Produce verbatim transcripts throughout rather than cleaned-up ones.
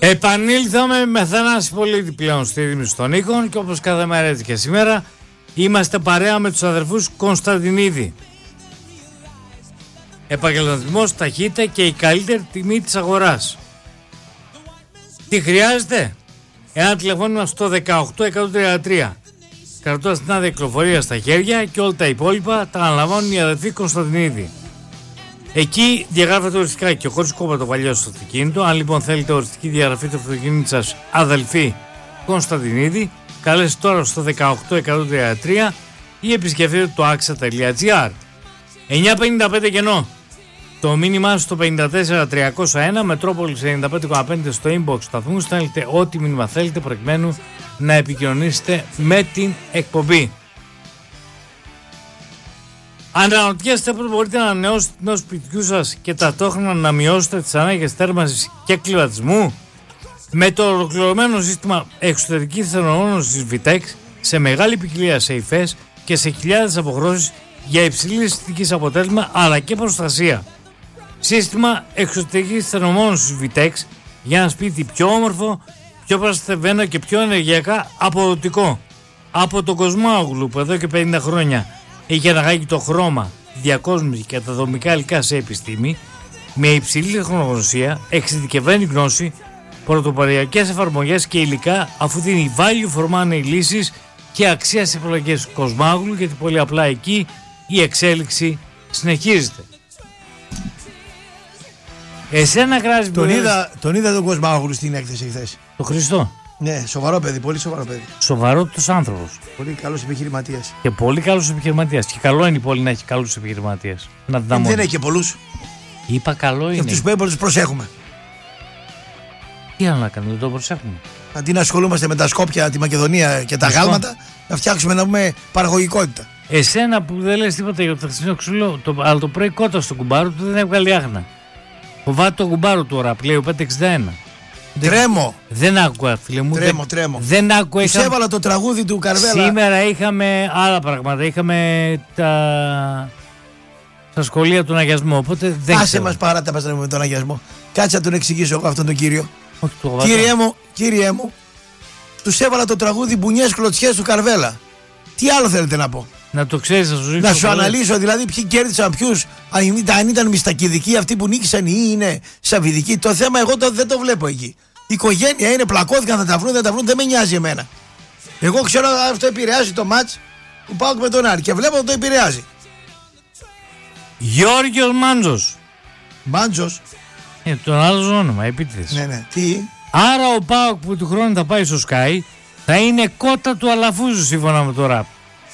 Επανήλθαμε με Θανάση Πολίτη πλέον στη ρύθμιση των ήχων και όπως κάθε μέρα έτσι και σήμερα είμαστε παρέα με τους αδερφούς Κωνσταντινίδη. Επαγγελματισμός, ταχύτητα και η καλύτερη τιμή της αγοράς. Τι χρειάζεται? Ένα τηλεφώνημα στο δεκαοκτώ εκατόν τριάντα τρία. Κρατώντας την άδεια κυκλοφορία στα χέρια και όλα τα υπόλοιπα τα αναλαμβάνουν οι αδερφοί Κωνσταντινίδη. Εκεί διαγράφεται οριστικά και χωρίς κόμμα το παλιό στο αυτοκίνητο. Αν λοιπόν θέλετε οριστική διαγραφή του αυτοκίνητου σας, αδελφοί Κωνσταντινίδη, καλέστε τώρα στο δεκαοκτώ εκατόν τριάντα τρία ή επισκεφτείτε το axa τελεία gr. εννιακόσια πενήντα πέντε κενό. Το μήνυμά στο πενήντα τέσσερα τριακόσια ένα, Μετρόπολης ενενήντα πέντε κόμμα πέντε στο inbox του σταθμού. Στέλνετε ό,τι μήνυμα θέλετε προκειμένου να επικοινωνήσετε με την εκπομπή. Αν αναρωτιέστε πώς μπορείτε να ανανεώσετε την όσο σπιτιού σας και ταυτόχρονα να μειώσετε τις ανάγκες θέρμανσης και κλιματισμού, με το ολοκληρωμένο σύστημα εξωτερικής θερμομόνωσης Vitex σε μεγάλη ποικιλία σε υφές και σε χιλιάδες αποχρώσεις για υψηλή αισθητικής αποτέλεσμα αλλά και προστασία. Σύστημα εξωτερικής θερμομόνωσης Vitex για ένα σπίτι πιο όμορφο, πιο προστατευμένο και πιο ενεργειακά αποδοτικό. Από τον Κοσμάογλου που εδώ και πενήντα χρόνια έχει αναγάγει το χρώμα, διακόσμηση και τα δομικά υλικά σε επιστήμη, με υψηλή τεχνογνωσία, εξειδικευμένη γνώση, πρωτοποριακές εφαρμογές και υλικά, αφού δίνει value for money λύσεις και αξία σε επιλογές Κοσμάογλου, γιατί πολύ απλά εκεί η εξέλιξη συνεχίζεται. Εσένα κράζει τον, είδα, τον είδα τον Κοσμάογλου στην έκθεση χθες. Το Χριστό. Ναι, σοβαρό παιδί, πολύ σοβαρό παιδί. Σοβαρότατος άνθρωπος. Πολύ καλός επιχειρηματίας. Και πολύ καλός επιχειρηματίας. Και καλό είναι η πόλη να έχει καλούς επιχειρηματίες. Να την δεν έχει και πολλούς. Είπα καλό είναι. Και αυτούς που έπρεπε τους προσέχουμε. Τι άλλο να κάνουμε, δεν το προσέχουμε. Αντί να ασχολούμαστε με τα Σκόπια, τη Μακεδονία και τα Ασκό. Γάλματα, να φτιάξουμε να πούμε παραγωγικότητα. Εσένα που δεν λες τίποτα για το χθεσινό ξύλο, το, αλλά το πρωί κότα στον κουμπάρο του δεν έβγαλε άχνα. Φοβάται το κουμπάρο του ώρα, πλέον πέντε εξήντα ένα. Τρέμω. Δεν άκουγα, φίλε μου. Τρέμω, δεν, τρέμω. Δεν άκουγα. Τους έβαλα το τραγούδι του Καρβέλα. Σήμερα είχαμε άλλα πράγματα. Είχαμε τα. Στα σχολεία τον αγιασμό. Οπότε δεν άσε μας παράτα μας με τον αγιασμό. Κάτσε να τον εξηγήσω εγώ αυτόν τον κύριο. Όχι, το κύριε μου, κύριε μου, τους έβαλα το τραγούδι Μπουνιές Κλωτσιές του Καρβέλα. Τι άλλο θέλετε να πω? Να το ξέρεις, να σου ζήσω. Να σου αναλύσω δηλαδή ποιοι κέρδισαν ποιους, αν ήταν μιστακιδικοί αυτοί που νίκησαν ή είναι σαβιδικοί. Το θέμα εγώ το, δεν το βλέπω εκεί. Η οικογένεια είναι, πλακώθηκαν, θα τα βρουν, δεν τα βρουν, δεν με νοιάζει εμένα. Εγώ ξέρω αυτό επηρεάζει το μάτς που πάω με τον Άρη και βλέπω ότι το επηρεάζει. Γιώργος Μάντζος. Μάντζος. Ε, τον άλλο όνομα, επίτηδες. Ναι, ναι. Τι. Άρα ο ΠΑΟΚ που του χρόνου θα πάει στο Sky θα είναι κότα του Αλαφούζου σύμφωνα με το ραπ.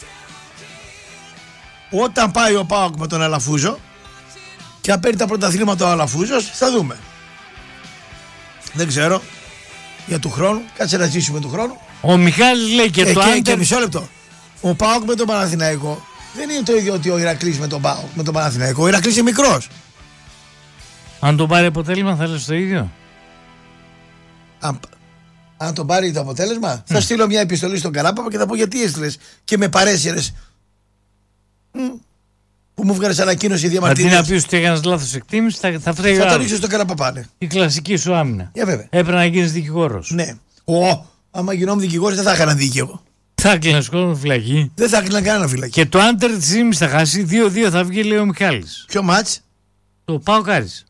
Όταν πάει ο ΠΑΟΚ με τον Αλαφούζο και αν παίρνει τα πρωταθλήματα ο Αλαφούζος, θα δούμε. Δεν ξέρω. Για του χρόνου, κάτσε να ζήσουμε του χρόνου. Ο Μιχάλης λέει και, και το και, άντερ... και μισό λεπτό. Ο ΠΑΟΚ με τον Παναθηναϊκό δεν είναι το ίδιο ότι ο Ηρακλής με τον ΠΑΟΚ με τον Παναθηναϊκό. Ο Ηρακλής είναι μικρός. Αν τον πάρει αποτέλεσμα θα λες το ίδιο. Αν, αν τον πάρει το αποτέλεσμα, mm. θα στείλω μια επιστολή στον Καράπαπα και θα πω γιατί έστειλες και με παρέσυρες. Mm. Που μου βγάλες ανακοίνωση διαμαρτυρίας. Αντί να πεις ότι έκανες λάθος εκτίμηση, θα, θα φταίει. Θα το ρίξω στον Καραπαπά, ναι. Η κλασική σου άμυνα. Yeah, βέβαια. Έπρεπε να γίνεις δικηγόρος. Ναι. Ω, άμα γινόμουν δικηγόρος δεν θα έκανα δίκαιο. Θα έκλεινε κόσμο φυλακή. Δεν θα έκλεινα κανένα φυλακή. Και το άντερ της ήμις θα χάσει. δύο δύο θα βγει, λέει ο Μιχάλης. Ποιο μάτς? Το πάω Κάρις.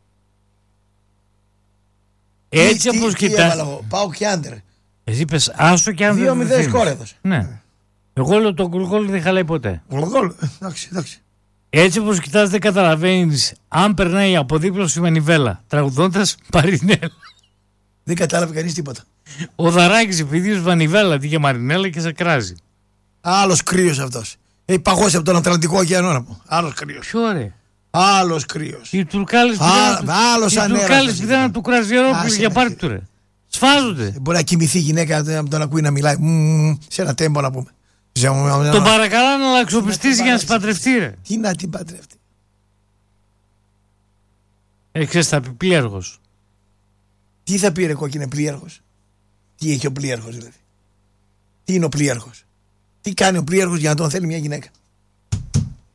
Έτσι όπως κοιτάς. Πάω και άντερ. Εσύ είπες άσο και άντερ. δύο μηδέν σκόρ έδωσε. Ναι. Εγώ λέω το γκολ δεν χαλάει ποτέ. Γκολ. Εντάξει, εντάξει. Έτσι όπως κοιτάς δεν καταλαβαίνεις αν περνάει από δίπλα σου η μανιβέλα τραγουδώντας Μαρινέλα. Δεν κατάλαβε κανείς τίποτα. Ο Δαράκης επειδή ως μανιβέλα αντί για Μαρινέλα και σε κράζει. Άλλος κρύος αυτός. Έχει παγώσει από τον Ατλαντικό ωκεανό να πω. Άλλος κρύος. Ποιο ρε. Άλλος κρύος. Οι Τουρκάλες πηδάνε από το Κραζιερόπουλο για πάρτι του ρε. Σφάζονται. Μπορεί να κοιμηθεί η γυναίκα να τον ακούει να μιλάει σε ένα τέμπο να πούμε. Τον παρακαλά να αλλαξοπιστήσει για να συμπαντρευτεί ρε. Τι να την παντρευτεί? Έξες θα πει πλοίεργος. Τι θα πει ρε κόκκινε πλοίεργος? Τι έχει ο πλοίεργος δηλαδή? Τι είναι ο πλοίεργος? Τι κάνει ο πλοίεργος για να τον θέλει μια γυναίκα?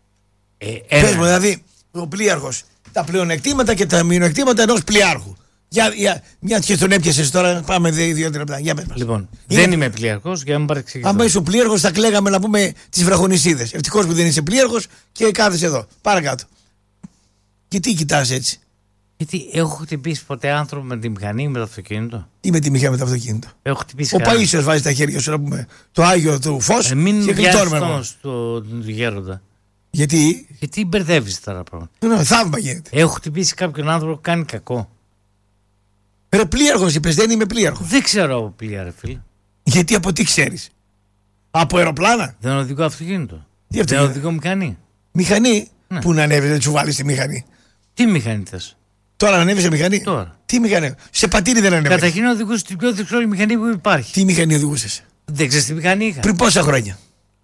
Ε, Πες μου δηλαδή ο πλοίεργος τα πλεονεκτήματα και τα μειονεκτήματα ενός πλοιάρχου. Για, για, μια και τον έπιασε τώρα, πάμε δύο-τρία λεπτά. Για πες μας. Λοιπόν, Είναι... δεν είμαι πλοίαρχος για να μην παρεξηγηθώ. Αν είσαι πλοίαρχος, θα κλαίγαμε να πούμε τις βραχονισίδες. Ευτυχώς που δεν είσαι πλοίαρχος και κάθεσαι εδώ. Παρακάτω. Και τι κοιτάς έτσι? Γιατί έχω χτυπήσει ποτέ άνθρωπο με τη μηχανή, με το αυτοκίνητο? Ή με τη μηχανή με το αυτοκίνητο? Έχω χτυπήσει. Ο Παΐσιος βάζει τα χέρια σου να πούμε το Άγιο του Φως ε, μην και γλιτώνουμε. Μην στο γέροντα. Γιατί? Γιατί μπερδεύεις τώρα πράγματα. Ναι, θαύμα γίνεται. Έχω χτυπήσει κάποιον άνθρωπο που κάνει κακό. Ρε πλοίαρχος είπες, δεν είμαι πλοίαρχος. Δεν ξέρω από πλοία, ρε φίλε. Γιατί από τι ξέρεις? Από αεροπλάνα? Δεν οδηγώ αυτοκίνητο. Τι αυτοκίνητο? Δεν οδηγώ μηχανή. Μηχανή? Ναι. Πού να ανέβεις, δεν σου βάλεις τη μηχανή? Τι μηχανή θες? Τώρα ανέβεις σε μηχανή? Τώρα. Τι μηχανή? Σε πατήρι δεν ανέβεις? Καταρχήν οδηγούσα την πιο δύσκολη μηχανή που υπάρχει. Τι μηχανή οδηγούσες? Δεν ξέρεις τι μηχανή είχα? Πριν πόσα χρόνια?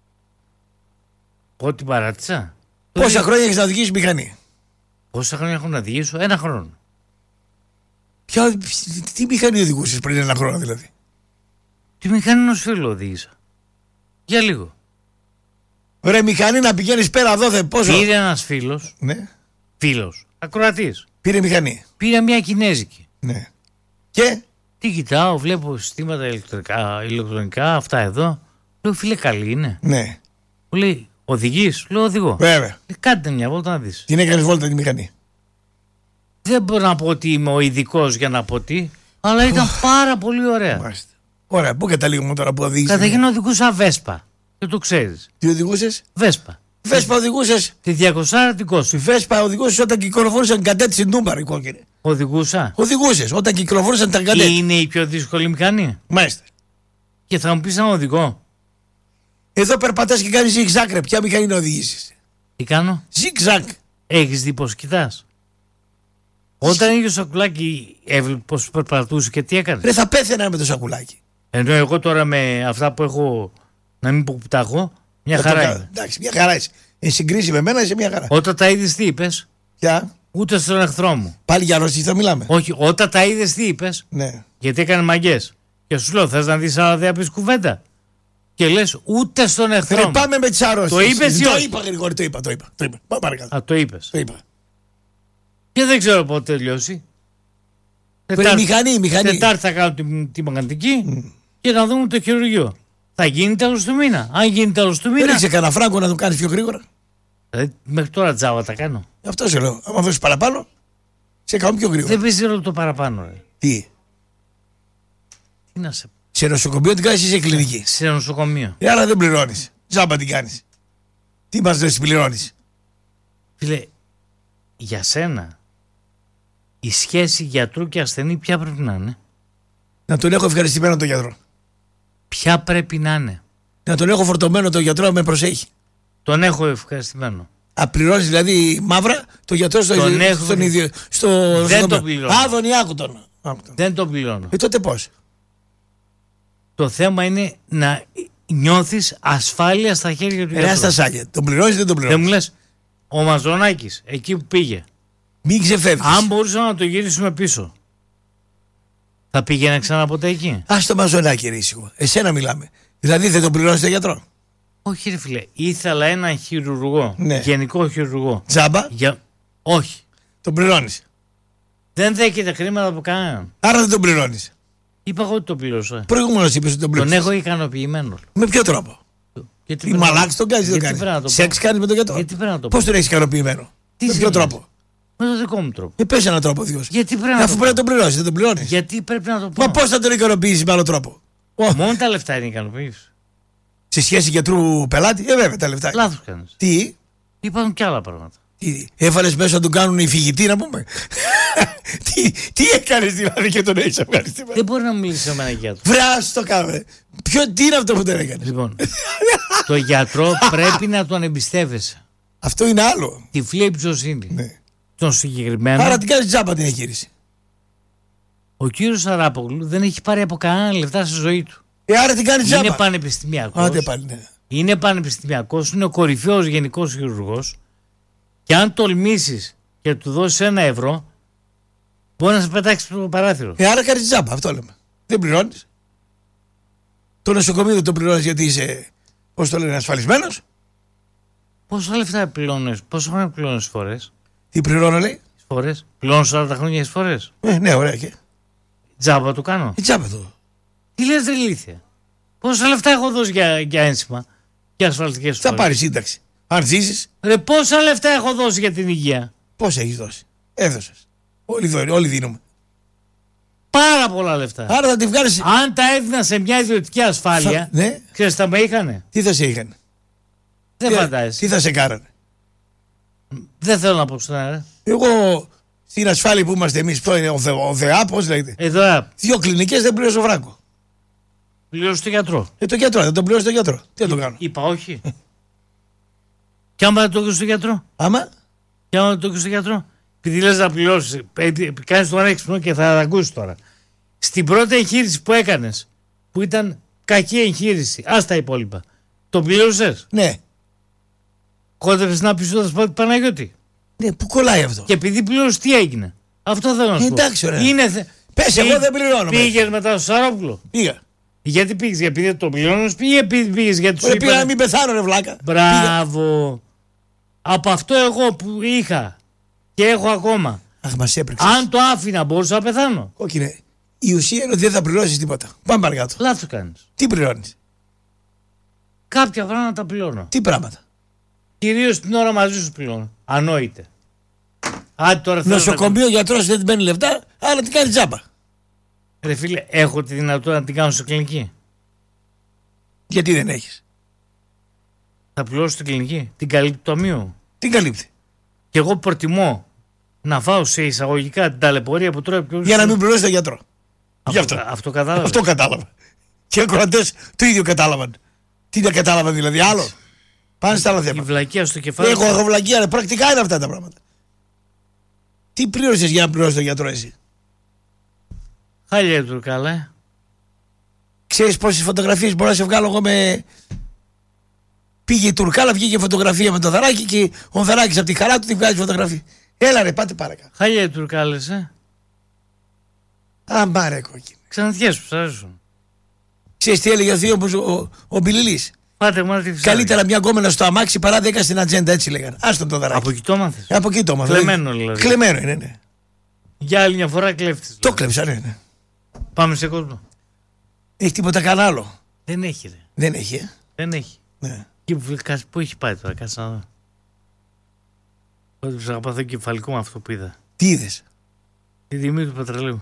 Εγώ την παράτησα. Πόσα Το... χρόνια έχεις να οδηγήσεις μηχανή? Πόσα χρόνια έχω να οδηγήσω? Ένα χρόνο. Ποια, τι μηχανή οδηγούσες πριν ένα χρόνο δηλαδή? Τη μηχανή ενός φίλου οδήγησα. Για λίγο. Ρε μηχανή να πηγαίνεις πέρα εδώ δεν πόσο? Πήρε ένας φίλος. Ναι. Φίλος. Ακροατής. Πήρε μηχανή. Πήρε μια κινέζικη. Ναι. Και? Τι κοιτάω, βλέπω συστήματα ηλεκτρικά, ηλεκτρονικά, αυτά εδώ. Λέω, φίλε, καλή είναι? Ναι. Μου λέει, οδηγείς? Λέω, οδηγώ. Βέβαια. Λέει, κάντε μια βόλτα να δεις. Την έκανες βόλτα τη μηχανή? Δεν μπορώ να πω ότι είμαι ο ειδικός για να πω τι, αλλά ήταν πάρα πολύ ωραία. Μάλιστα. Ωραία, πού καταλήγουμε τώρα που οδήγησες? Καταρχήν οδηγούσα Βέσπα. Και το ξέρεις. Τι οδηγούσες? Βέσπα. Βέσπα οδηγούσες? Τη διακόσια την Τη Κώστη. Βέσπα οδηγούσες όταν κυκλοφορούσαν κατέτ στην Τούμπα, ρε κόκκινε. Οδηγούσα. Οδηγούσες όταν κυκλοφορούσαν τα κατέτ. Είναι η πιο δύσκολη μηχανή. Μάλιστα. Και θα μου πεις να οδηγώ. Εδώ περπατάς και κάνεις ζιγ-ζακ, ρε. Ποια μηχανή να οδηγήσεις? Τι κάνω? Ζιγ-ζακ. Έχεις δει πως κοιτάς? Όταν είχε το σακουλάκι, έβλεπε πως περπατούσε και τι έκανε? Ρε, θα πέθαινα με το σακουλάκι. Ενώ εγώ τώρα με αυτά που έχω, να μην πω που τα έχω, μια Θα χαρά το... είμαι. Εντάξει, μια χαρά είσαι. Εν συγκρίση με μένα είσαι μια χαρά. Όταν τα είδες τι είπες? Ποια? Ούτε στον εχθρό μου. Πάλι για Ρωσί θα μιλάμε. Όχι, όταν τα είδες τι είπες? Ναι. Γιατί έκανε μαγκές. Και σου λέω, θες να δεις άλλα δεν πεις κουβέντα? Και λες ούτε στον εχθρό Ρε, μου. πάμε με τις αρρώσεις. Το είπες ή Το όχι? είπα, Γρηγόρη, το είπα, το είπα. Το είπα. Πάμε παρακάτω. Α, το είπες. Το είπα. Και δεν ξέρω πότε τελειώσει. Ρε, μηχανή, μηχανή. Τετάρτη θα κάνω τη, τη μαγνητική mm. και να δούμε το χειρουργείο. Θα γίνει τέλος του μήνα. Αν γίνει τέλος του μήνα. Ρίξε κανένα φράγκο να το κάνεις πιο γρήγορα. Δηλαδή, μέχρι τώρα τζάβα τα κάνω. Αυτό σε λέω. Άμα δώσεις παραπάνω, σε κάνω πιο γρήγορα. Δεν παίζει ρόλο το παραπάνω, ρε. Τι? Τι να σε. Σε νοσοκομείο την κάνεις ή σε κλινική? Σε νοσοκομείο. Ε, άρα δεν πληρώνεις. Τζάμπα την κάνεις. Τι μας λες πληρώνεις? Φίλε, για σένα η σχέση γιατρού και ασθενή ποια πρέπει να είναι? Να τον έχω ευχαριστημένο τον γιατρό. Ποια πρέπει να είναι? Να τον έχω φορτωμένο τον γιατρό να με προσέχει. Τον έχω ευχαριστημένο. Απληρώνεις δηλαδή μαύρα τον γιατρό στο τον ίδιο, έχω... στον ίδιο. Στο, δεν στο τον πληρώνω. Άδωνη, άκου τον. Δεν τον πληρώνω. Ε, τότε πώς? Το θέμα είναι να νιώθεις ασφάλεια στα χέρια του Ρε, γιατρού. στα σάλια. Τον πληρώνεις ή δεν τον Δεν πληρώνεις? μου λες, ο Μαζονάκης, εκεί που πήγε, Μην ξεφεύγεις. αν μπορούσαμε να το γυρίσουμε πίσω, θα πήγαινε ξανά ποτέ εκεί? Ας το μαζονάκι, ρε ήσυχο. Εσένα μιλάμε. Δηλαδή δεν τον πληρώνεις τον γιατρό? Όχι ρε φίλε, ήθελα έναν χειρουργό, Ναι. γενικό χειρουργό. Τζάμπα, Για... Όχι, τον πληρώνεις. δεν δέχεται χρήματα από κανέναν. Άρα δεν τον πληρώνεις. Είπα εγώ ότι το πλήρωσα. Προηγούμενος είπες ότι τον Τον πληρώνεις. έχω ικανοποιημένο. Με ποιο τρόπο? Γιατί Τι πρέπει να- μαλάξι τον κάνεις ή δεν γιατί τον πρέπει να κάνεις? το πω. Σεξ κάνεις με τον γιατρό? Γιατί πρέπει να το Πώς πω? τον έχεις ικανοποιημένο? Τι Με ποιο σημαίνει? τρόπο? Με το δικό μου τρόπο. Ε, πες έναν τρόπο δικός. Γιατί πρέπει να Αφού το πρέπει να πω? τον πληρώσεις, δεν τον πληρώνεις. Γιατί πρέπει να το πω? Μα πώς θα τον ικανοποιήσεις με άλλο τρόπο? Ω, Μόνο τα λεφτά είναι ικανοποίηση. σε σχέση γιατρού πελάτη, ε βέβαια τα λεφτά. Λάθος κάνεις. Τι, Υπάρχουν και άλλα πράγματα. τι έβαλες μέσα να τον κάνουν οι φυγητοί να πούμε? τι, τι έκανες δηλαδή και τον έχεις ευχαριστημένο? Δεν μπορεί να μιλήσει σε μένα για του. Βράς το κάμε. Ποιο, τι είναι αυτό που τον έκανες? Λοιπόν, το γιατρό πρέπει να τον εμπιστεύεσαι. Αυτό είναι άλλο. Τυφλή εμπιστοσύνη. Ναι. Τον συγκεκριμένο. Άρα την κάνεις τζάμπα την εγχείρηση. Ο κύριος Αράπογλου δεν έχει πάρει από κανένα λεφτά στη ζωή του. Ε, άρα την κάνεις τζάμπα. Είναι πανεπιστημιακός. Άντε πάλι, ναι. Είναι πανεπιστημιακός, είναι ο κορυφαίος γενικός χειρουργός. Και αν τολμήσεις και του δώσεις ένα ευρώ, μπορεί να σε πετάξει στο παράθυρο. Ε, άρα κάνεις τζάμπα, αυτό λέμε. Δεν πληρώνεις. Το νοσοκομείο δεν το πληρώνεις γιατί είσαι, πώς το λένε, ασφαλισμένος. Πόσα λεφτά πληρώνεις, πόσο χρόνο πληρώνεις φορές? Τι πληρώνω, λέει? Φορές. Πληρώνω σαράντα χρόνια τις φορές. Ε, ναι, ωραία και. Τζάμπα του κάνω. Η τσάπα του. Τι λες ρε ηλίθεια. Πόσα λεφτά έχω δώσει για, για ένσημα και ασφαλιστικές Θα φορές. πάρει σύνταξη. Αν ζήσει, Ρε πόσα λεφτά έχω δώσει για την υγεία. πόσα έχει δώσει. Έδωσε. Όλοι, δω- όλοι δίνουμε. Πάρα πολλά λεφτά. Άρα θα τη βγάλει. Αν τα έδινα σε μια ιδιωτική ασφάλεια, Θα- ναι. ξέρεις τα με είχανε. Τι θα σε είχαν. Δεν Τι- φαντάζεσαι. Τι θα σε κάνανε. Δεν θέλω να πω ξανά, ρε. Εγώ στην ασφάλεια που είμαστε εμεί, ποιο είναι ο, Δε, ο ΔΕΑ, πώ λέγεται. Εδώ, ε, Δύο κλινικέ δεν πλήρωσε φράγκο. πληρώσω το γιατρό. Ε, το γιατρό, δεν τον πληρώσει το γιατρό. Τι θα το κάνω. Είπα όχι. Και άμα δεν το έκανα στο γιατρό. Άμα. Και άμα δεν το έκανα στο γιατρό. Επειδή λες να πληρώσεις, κάνεις τον έξυπνο και θα ακούσει τώρα. Στην πρώτη εγχείρηση που έκανες, που ήταν κακή εγχείρηση, ας τα υπόλοιπα, το πλήρωσες. Ναι. Κόντεψες να πεις στο Δεσπότη Παναγιώτη. Ναι, που κολλάει αυτό. Και επειδή πλήρωσες, τι έγινε. Αυτό θέλω να σου πω. Εντάξει, ωραία. Είναι θε... Πες, εγώ δεν πληρώνω. Πήγες μετά στο Σαρόπουλο. Πήγα. Γιατί πήγες, επειδή το πληρώνεις, πήγε επειδή πήγες γιατί σου Ωραία, πήγα να είπαν. μην πεθάνω, ρε βλάκα. Μπράβο. Από αυτό εγώ που είχα και έχω ακόμα. Αχ, μα έπρεξε. Αν το άφηνα, μπορούσα να πεθάνω. Κόκκινε. Η ουσία είναι ότι δεν θα πληρώσει τίποτα. Πάμε παρακάτω. Λάθος κάνεις. Τι πληρώνει. Κάποια πράγματα τα πληρώνω. Τι πράγματα. Κυρίως την ώρα μαζί σου πληρώνω. Ανόητε. Άντε τώρα θέλω να τα Νοσοκομείο γιατρό δεν την παίρνει λεφτά, αλλά την κάνει τζάμπα. κάνω. Ρε φίλε, έχω τη δυνατότητα να την κάνω σε κλινική. Γιατί δεν έχει. Θα πληρώσω στην κλινική. Την καλύπτει το ταμείο. Την καλύπτει. Και εγώ προτιμώ να φάω σε εισαγωγικά την ταλαιπωρία που τρώει πιο Για να μην πληρώσει τον γιατρό. Γι' Αυτό, αυτό. αυτό κατάλαβα. Αυτό κατάλαβα. Και οι ακροατέ το ίδιο κατάλαβαν. Τι δεν κατάλαβαν δηλαδή, άλλο. Πάνε στα άλλα Η θέματα. βλακεία στο κεφάλι. Έχω έχω βλακεία, ρε. Πρακτικά είναι αυτά τα πράγματα. Τι πλήρωσε για να πληρώσει τον γιατρό, εσύ. Χάλια του καλά. Ξέρει πόσε φωτογραφίε μπορώ να σε βγάλω εγώ με. Πήγε η Τουρκάλα, βγήκε φωτογραφία με το Δαράκι και ο Δαράκης από τη χαρά του τη βγάζει φωτογραφία. Έλα ρε, πάτε παρακάτω. Χάλια του κάλες, ε. Άμπα ρε κόκκινη. Ξαναθιές που σ' αρέσουν. Ξέρεις τι έλεγε ο θείο μου ο, ο, ο Μπιλιλής. Πάτε μου να τη Καλύτερα μια γκόμενα στο αμάξι παρά δέκα στην ατζέντα, έτσι λέγανε. Άστον το Δαράκι. Από εκεί το μάθες. Από εκεί το μάθα. Κλεμμένο δηλαδή. Κλεμμένο είναι, ναι. Για άλλη μια φορά κλέφτης. Το κλέψα, ναι, ναι. Πάμε σε κόσμο. Έχει τίποτα κανένα άλλο. Δεν έχει ρε. Δεν έχει, ε. Δεν έχει. Ναι. Και που, κάτσε, πού έχει πάει τώρα, κάτσε να δω. Ότι ψάχνω πάθω κεφαλικό με αυτό που είδα. Τι είδες. Τη τιμή του πετρελαίου.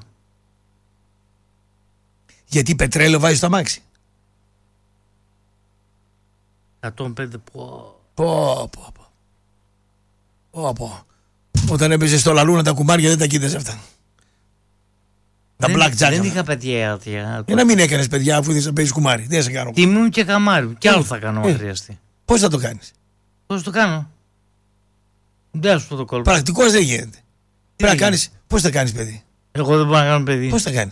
Γιατί πετρέλαιο βάζει στο αμάξι. εκατόν πέντε που... Πω, πω, πω. Πω, πω. Όταν έπαιζε στο λαλούνα τα κουμάρια δεν τα κοίταζε αυτά. Τα δεν, blackjack. δεν είχα παιδιά άτια. Για να μην έκανε παιδιά αφού δεν σε παίζει κουμάρι. Δεν σε κάνω. Τιμούν και καμάρι. Κι άλλο θα κάνω Ε. αν χρειαστεί. Πώ θα το κάνει. Πώς το κάνω. Δεν σου πω το κόλπο. Πρακτικό δεν γίνεται. Πρέπει να γίνεται? κάνει. Πώ θα κάνει παιδί. Εγώ δεν μπορώ να κάνω παιδί. Πώ θα κάνει.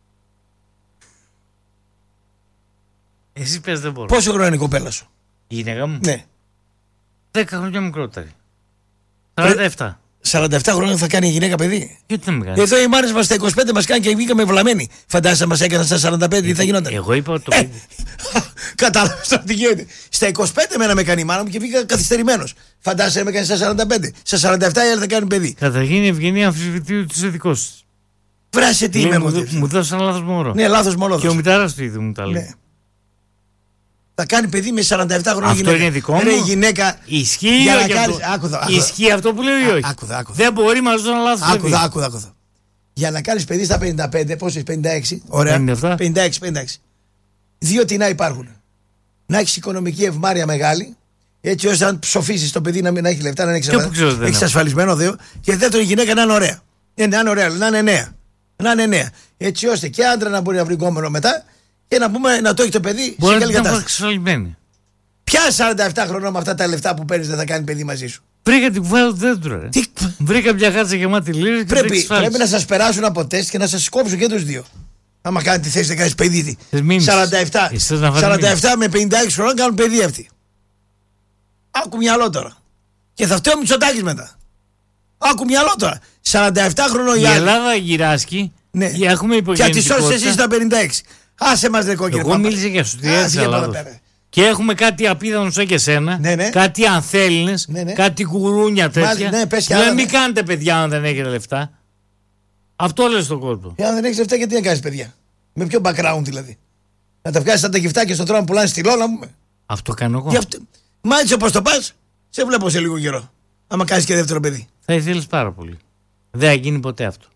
Εσύ πες δεν μπορώ. Πόσο χρόνο είναι η κοπέλα σου. Η γυναίκα μου. Ναι. δέκα χρόνια μικρότερη. σαράντα επτά. σαράντα επτά χρόνια θα κάνει η γυναίκα παιδί. Γιατί δεν με κάνει. Εδώ οι μάνες μας στα είκοσι πέντε μας κάνουν και βγήκαμε βλαμμένοι. Φαντάζεσαι μας έκαναν στα σαράντα πέντε τι θα γινόταν. Εγώ είπα ότι το Ε, παιδί. Κατάλαβες τώρα τι γίνεται. Στα είκοσι πέντε μένα με κάνει η μάνα μου και βγήκα καθυστερημένος. Φαντάζεσαι με κάνει στα σαράντα πέντε. Στα σαράντα επτά η άλλη θα κάνει παιδί. Καταρχήν η Ευγενία αμφισβητεί ότι είσαι δικό τη. Βράσε τι είμαι Μου, εγώ. μου δώσε ένα λάθο μωρό. Ναι, λάθος μόνο. Και ο μητέρα του ίδιου μου τα λέει. Ναι. Θα κάνει παιδί με σαράντα επτά χρόνια Αυτό γυναίκα. είναι δικό μου. Ρε, η γυναίκα. Ισχύει Για να όχι κάνεις- αυτό. άκου εδώ, άκου Ισχύει αυτό που λέει ή Α, όχι. άκου εδώ, άκου εδώ. Δεν μπορεί να ζω ένα λάθο. Άκουδα, άκουδα, άκουδα. Για να κάνει παιδί στα πενήντα πέντε, πόσο έχει, πενήντα έξι. Ωραία. πενήντα επτά. πενήντα έξι, πενήντα έξι. Δύο τι να υπάρχουν. Να έχει οικονομική ευμάρεια μεγάλη, έτσι ώστε αν ψοφήσει το παιδί να μην έχει λεφτά, να έχει Και που ξέρω δεν έχεις έχω. ασφαλισμένο δέο. Και δεύτερον, η γυναίκα να είναι ωραία. Ε, να είναι ωραία, να είναι νέα. Να είναι νέα. Έτσι ώστε και άντρα να μπορεί να βρει κόμενο μετά και να πούμε να το έχει το παιδί Μπορεί σε να καλή την έχω κατάσταση. εξασφαλισμένη. Ποια σαράντα επτά χρονών με αυτά τα λεφτά που παίρνει δεν θα κάνει παιδί μαζί σου. Βρήκα την κουβέντα του δέντρου. ρε. Τι... Βρήκα μια κάτσα γεμάτη λίρε και την Πρέπει, εξασφάλισα. πρέπει να σα περάσουν από τεστ και να σα κόψουν και του δύο. Άμα κάνετε θέση να κάνει παιδί. Θες μήνυση. σαράντα επτά, Εσύ θες να βάλεις σαράντα επτά με πενήντα έξι χρονών κάνουν παιδί αυτοί. Άκου μυαλό τώρα. Και θα φταίει ο Μητσοτάκης μετά. Άκου μυαλό τώρα. σαράντα επτά χρονών Η οι άλλοι. Ελλάδα γυράσκει. Ναι. Και έχουμε Και θα τη σώσει εσύ υπογεννητικότητα. στα πενήντα έξι. Άσε μα ρε κόκκινε. Εγώ πάπα. μίλησα για σου. Τι Άσε έτσι για Ελλάδος. παραπέρα. Και έχουμε κάτι απίθανο σαν και σένα, ναι, ναι. κάτι ανθέλινες, ναι, ναι. κάτι κουρούνια τέτοια. Ναι, πες και άλλα, μην ναι. κάνετε παιδιά αν δεν έχετε λεφτά. Αυτό λες στον κόσμο. Και αν δεν έχεις λεφτά, γιατί να κάνεις παιδιά. Με ποιο background δηλαδή. Να τα βγάζεις σαν τα γυφτάκια στον τρόπο που πουλάνε στη Λόλα μου. Αυτό κάνω εγώ. Αυτό... Μα έτσι όπως το πας, σε βλέπω σε λίγο καιρό. Άμα κάνεις και δεύτερο παιδί. Θα ήθελες πάρα πολύ. Δεν θα γίνει ποτέ αυτό.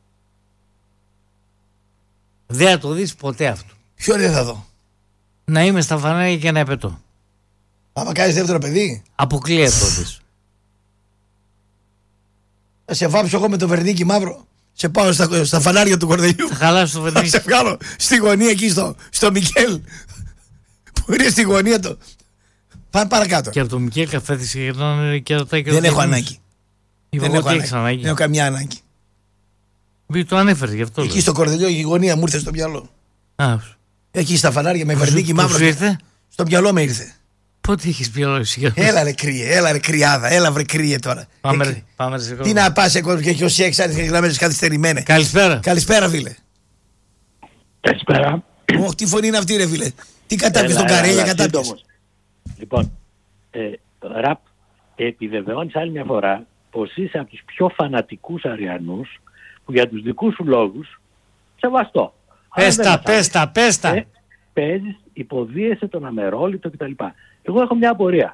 Δεν θα το δεις ποτέ αυτό. Ποιο δεν θα δω. Να είμαι στα φανάρια και να επετώ. Άμα κάνεις δεύτερο παιδί. Αποκλείεται τότε. Θα σε βάψω εγώ με το βερνίκι μαύρο. Σε πάω στα, στα φανάρια του Κορδελιού. Θα χαλάσω το βερνίκι. Θα σε βγάλω στη γωνία εκεί στο, στο Μικέλ. Που είναι στη γωνία του. Πάμε παρακάτω. Και από το Μικέλ καφέδι γυρνάνε και ρωτάει και δεν έχω ανάγκη. Δεν έχω ανάγκη. ανάγκη. Δεν έχω καμιά ανάγκη. Μη το ανέφερε γι' αυτό. Εκεί λέω. στο Κορδελιό η γωνία μου ήρθε στο μυαλό. Α, εκεί στα φανάρια με βερνίκι μαύρο. Ήρθε. Στο μυαλό με ήρθε. Πότε έχεις πει όλο εσύ. Έλα ρε κρύε, έλα ρε κρυάδα, έλα βρε κρύε τώρα. Πάμε, ε, ρε, πάμε σε τι να πας εγώ και όσοι έχεις άρχισε γραμμένες καθυστερημένες. Καλησπέρα. Καλησπέρα φίλε. Καλησπέρα. Ωχ, τι φωνή είναι αυτή ρε φίλε. Τι κατάπιες τον Καρέλια κατάπιες. Λοιπόν, ε, ραπ, επιβεβαιώνεις άλλη μια φορά πως είσαι από τους πιο φανατικούς Αριανούς που για τους δικούς σου λόγους σεβαστό. Πες τα, πες τα, πες τα. Ε, παίζεις, υποδίεσαι τον αμερόληπτο κτλ. Εγώ έχω μια απορία.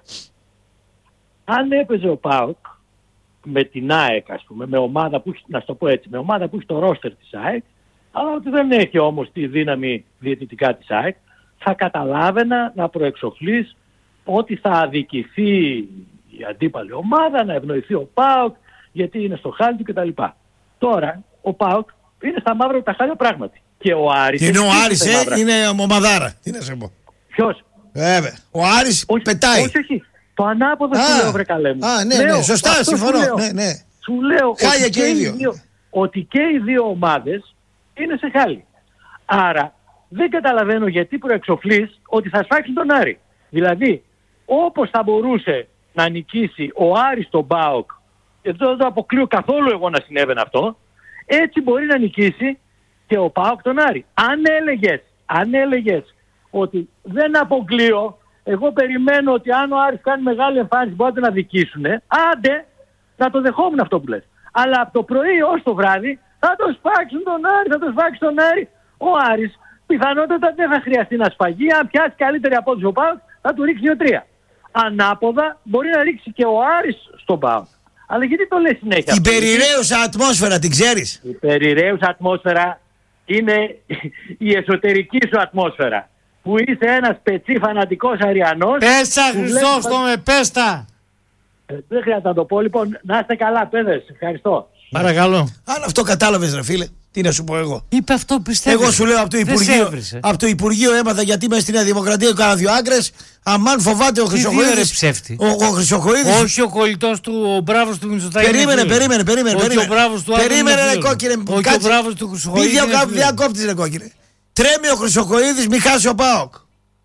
Αν έπαιζε ο ΠΑΟΚ με την ΑΕΚ, ας πούμε, με ομάδα που, να στο πω έτσι, με ομάδα που έχει το ρόστερ της ΑΕΚ, αλλά ότι δεν έχει όμως τη δύναμη διαιτητικά της ΑΕΚ, θα καταλάβαινα να προεξοφλείς ότι θα αδικηθεί η αντίπαλη ομάδα, να ευνοηθεί ο ΠΑΟΚ, γιατί είναι στο χάλι του κτλ. Τώρα, ο ΠΑΟΚ είναι στα μαύρα τα χάλια πράγματι. Και ο Άρης... Και είναι ο Άρης, ε, είναι ομαδάρα. Τι να σε πω. Ποιος? Βέβαια. Ο Άρης όχι, πετάει. Όχι, όχι. Το ανάποδο σου λέω, βρε καλέ μου. Α, ναι, λέω, ναι, σωστά, συμφωνώ. Σου λέω, ναι, ναι. σου λέω Χάλια ότι, και, και οι δύο. δύο, ότι και οι δύο ομάδες είναι σε χάλι. Άρα δεν καταλαβαίνω γιατί προεξοφλείς ότι θα σφάξουν τον Άρη. Δηλαδή, όπως θα μπορούσε να νικήσει ο Άρης τον ΠΑΟΚ, και δεν το αποκλείω καθόλου εγώ να συνέβαινε αυτό, έτσι μπορεί να νικήσει και ο ΠΑΟΚ τον Άρη. Αν έλεγες, αν έλεγες ότι δεν αποκλείω, εγώ περιμένω ότι αν ο Άρης κάνει μεγάλη εμφάνιση μπορείτε να δικήσουνε, άντε να το δεχόμουν αυτό που λες. Αλλά από το πρωί ως το βράδυ θα το σπάξουν τον Άρη, θα το σπάξει τον Άρη. Ο Άρης πιθανότατα δεν θα χρειαστεί να σφαγεί, αν πιάσει καλύτερη απόδοση ο ΠΑΟΚ θα του ρίξει δύο τρία. Ανάποδα μπορεί να ρίξει και ο Άρης στον ΠΑΟΚ. Αλλά γιατί το λες συνέχεια? Την περιραίουσα ατμόσφαιρα την ξέρεις? Η περιραίουσα ατμόσφαιρα είναι η εσωτερική σου ατμόσφαιρα. Που είσαι ένας πετσί φανατικός Αριανός. Πέστα Χρυσόστομε, πέστα. Ε, δεν χρειάζεται να το πω. Λοιπόν, να είστε καλά, παιδες. Ευχαριστώ. Παρακαλώ. Αν αυτό κατάλαβες ρε φίλε, τι να σου πω εγώ. Είπε αυτό, πιστεύω. Εγώ σου λέω από το Υπουργείο, από το Υπουργείο έμαθα γιατί είμαι στη Νέα Δημοκρατία και κάνα δύο άκρες. Αμάν φοβάται ο Χρυσοχοΐδης. Ο, ο Χρυσοχοΐδης. Όχι ο κολλητός του, ο μπράβος του Μητσοτάκη. Περίμενε, περίμενε, περίμενε. Όχι ο μπράβος του Περίμενε ρε κόκκινε. Όχι ο μπράβος του Χρυσοχοΐδη. Μη διακόπτεις ρε κόκκινε. Τρέμει ο Χρυσοχοΐδης, μη χάσει ο ΠΑΟΚ.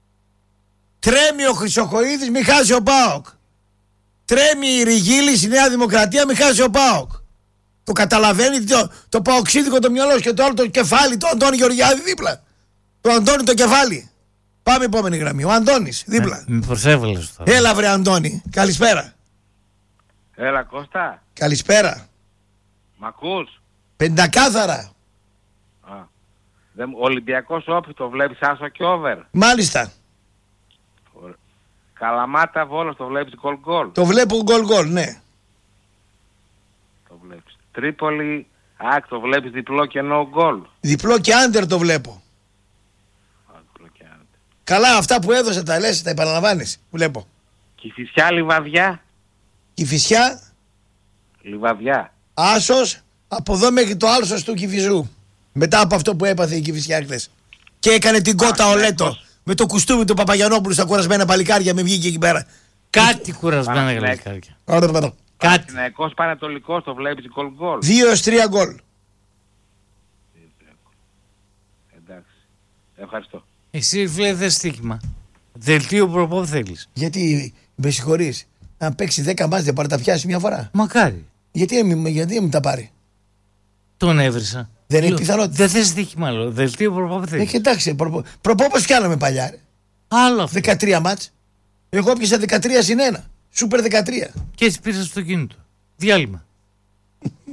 Τρέμει ο Χρυσοχοΐδης, μη χάσει ο ΠΑΟΚ. Τρέμει η Ριγίλης, η Νέα Δημοκρατία, μη χάσει ο ΠΑΟΚ. Το καταλαβαίνει το, το παοξίδικο το μυαλό και το άλλο το κεφάλι, το Αντώνη Γεωργιάδη δίπλα. Το Αντώνη το κεφάλι. Πάμε επόμενη γραμμή. Ο Αντώνης δίπλα. Ε, με προσέβαλες τώρα. Έλα βρε Αντώνη. Καλησπέρα. Έλα Κώστα. Καλησπέρα. Μ' ακούς? Πεντακάθαρα. Α, δεν, Ολυμπιακός όπι το βλέπεις άσο και over? Μάλιστα. Καλαμάτα Βόλος το βλέπεις γκολ γκολ? Το βλέπω γκολ γκολ, ναι. Το βλέπεις. Τρίπολη ΑΕΚ το βλέπεις διπλό και no γκολ? Διπλό και άντερ το βλέπω. Α, διπλό και άντερ. Καλά αυτά που έδωσε τα λες, τα επαναλαμβάνεις. Βλέπω. Κηφισιά Λιβαδιά? Κηφισιά. Λιβαδιά. Άσος από εδώ μέχρι το άλσος του Κηφιζού. Μετά από αυτό που έπαθε η Κηφισιά χθες. Και έκανε την κότα ο Λέτο. Με το κουστούμι του Παπαγιανόπουλου στα κουρασμένα παλικάρια με βγήκε εκεί πέρα. Κάτι κουρασμένα παλικάρια. Κάτι. Παναθηναϊκός Πανετολικός το βλέπεις γκολ γκολ? Δύο έως τρία γκολ. Εντάξει. Ευχαριστώ. Εσύ φίλε δεν στοίχημα. Δελτίο προπό θέλεις. Γιατί με συγχωρείς. Αν παίξει δέκα μάτς δεν πάρει τα πιάσει μια φορά. Μακάρι. Γιατί, γιατί μου τα πάρει? Τον έβρισα. Δεν είναι πιθανότητα. Δεν θες στοίχημα άλλο. Δελτίο προπό θέλεις. Ε, κοιτάξτε. Προπό, προπό πως πιάναμε παλιά. Ρε. Άλλο αυτό. δεκατρία μάτς. Εγώ έπιασα δεκατρία συν ένα. Σούπερ δεκατρία. Και έτσι πήρες το κινητό. Διάλειμμα.